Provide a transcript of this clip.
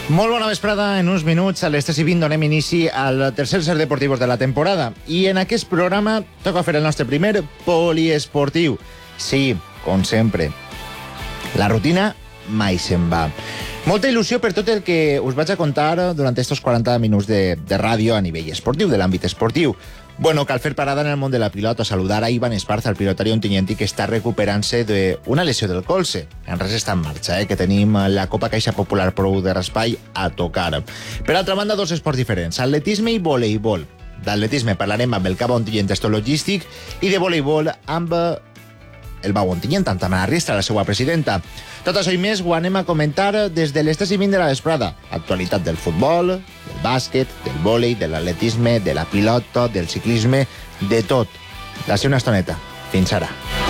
Molt bona vesprada. En uns minuts, a les 3:20, donem inici al tercer Ser Deportivos de la temporada. I en aquest programa toca fer el nostre primer poliesportiu. Sí, com sempre. La rutina mai se'n va. Molta il·lusió per tot el que us vaig a contar durant estos 40 minuts de ràdio a nivell esportiu, de l'àmbit esportiu. Bueno, cal fer parada en el món de la pilota, saludar a Ivan Esparza, el pilotari ontinyentí que està recuperant-se d'una lesió del colze. En res està en marxa, que tenim la Copa Caixa Popular Pro de Raspall a tocar. Per altra banda, dos esports diferents, atletisme i voleibol. D'atletisme parlarem amb el cap ontinyent estologístic i de voleibol amb el Bau Ontinyent, amb Tamara Riestra, la seva presidenta. Tot això i més ho anem a comentar des de les 3:20 de la vesprada. Actualitat del futbol, del bàsquet, del vòlei, de l'atletisme, de la pilota, del ciclisme, de tot. D'ací una estoneta. Fins ara.